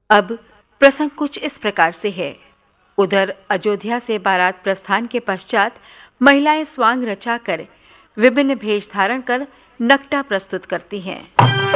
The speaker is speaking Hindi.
अब प्रसंग कुछ इस प्रकार से है। उधर अयोध्या से बारात प्रस्थान के पश्चात महिलाएं स्वांग रचाकर विभिन्न भेष धारण कर नकटा प्रस्तुत करती हैं।